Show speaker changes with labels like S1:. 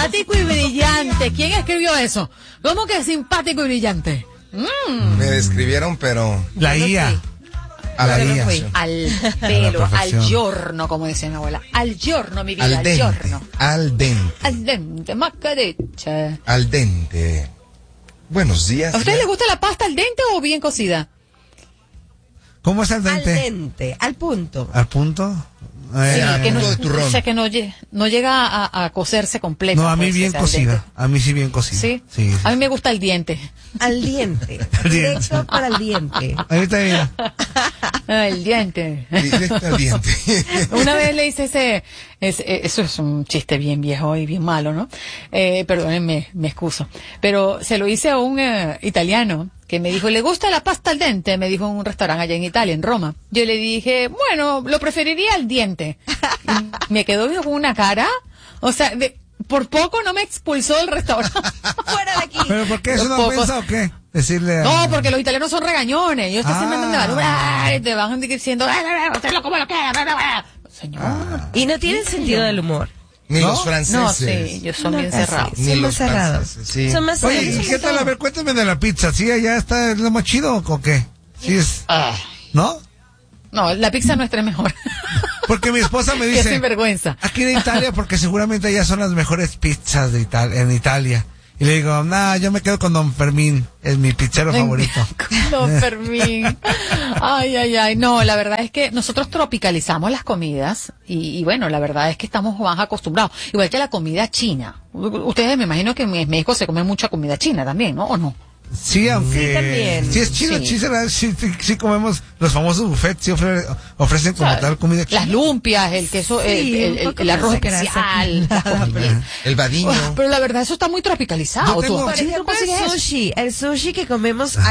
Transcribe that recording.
S1: Simpático y brillante. ¿Quién escribió eso? ¿Cómo que simpático y brillante?
S2: Me describieron, pero...
S3: La IA.
S2: A la IA.
S1: Al pelo, al giorno, como decía mi abuela. Al giorno, mi vida, al
S2: dente.
S1: giorno.
S2: Al dente.
S1: Al dente, mascarecha.
S2: Al dente. Buenos días.
S1: ¿A usted le gusta la pasta al dente o bien cocida?
S3: ¿Cómo es el
S4: Al
S3: dente?
S4: dente, al punto.
S3: ¿Al punto?
S1: Que no,
S2: de turrón.
S1: o sea, que no llega a cocerse completo.
S3: No, a mí
S1: pues,
S3: bien
S1: o sea, al
S3: cocida.
S1: dente.
S3: A mí sí bien cocida.
S1: ¿Sí?
S3: Sí.
S1: A mí me gusta el diente.
S4: Al diente.
S3: Al diente.
S4: Directo para el diente.
S3: Ahorita bien.
S1: El diente.
S2: Directo al diente.
S1: Una vez le hice eso es un chiste bien viejo y bien malo, ¿no? Perdónenme, me excuso. Pero se lo hice a un italiano que me dijo, ¿le gusta la pasta al dente? Me dijo en un restaurante allá en Italia, en Roma. Yo le dije, bueno, lo preferiría al diente. Y me quedó con una cara, o sea, por poco no me expulsó del restaurante.
S4: Fuera de aquí.
S3: ¿Pero por qué? ¿Es una
S1: Pocos.
S3: ofensa o qué? Decirle a...
S1: No, porque los italianos son regañones. Ellos te
S3: Ah.
S1: te van diciendo, usted lo como lo quiera. Señor.
S4: Y no tienen sentido del humor.
S2: Ni
S3: ¿No?
S2: los franceses.
S1: No, sí, ellos son bien
S4: casi.
S1: cerrados.
S2: Ni
S4: Son
S2: los
S4: más cerrados.
S2: franceses, sí.
S4: Son más
S3: Oye,
S4: cerrados.
S3: ¿y qué tal? A ver, cuéntame de la pizza. ¿Sí, allá está lo más chido o qué? Sí es...
S1: Ah.
S3: ¿No?
S1: No, la pizza nuestra es mejor.
S3: Porque mi esposa me
S1: Qué
S3: dice...
S1: sinvergüenza.
S3: Aquí en Italia, porque seguramente allá son las mejores pizzas de en Italia. Y le digo, yo me quedo con Don Fermín, es mi pizzero favorito.
S1: Don Fermín. Ay. No, la verdad es que nosotros tropicalizamos las comidas y bueno, la verdad es que estamos más acostumbrados. Igual que la comida china. Ustedes me imagino que en México se come mucha comida china también, ¿no? ¿O no?
S3: Sí, aunque...
S4: Sí, también.
S3: Sí, es chido,
S1: Sí.
S3: sí comemos los famosos buffets, sí ofrecen como
S1: O sea,
S3: tal comida china.
S1: Las lumpias, el queso,
S4: Sí, un poco
S1: el arroz
S4: más de grasa
S1: especial.
S4: que nada, pero-
S2: El vadillo.
S1: Pero la verdad eso está muy tropicalizado.
S3: Yo tengo-
S1: ¿Tú
S4: Por
S1: aquí no
S4: ejemplo,
S1: consigues eso?
S4: el sushi que comemos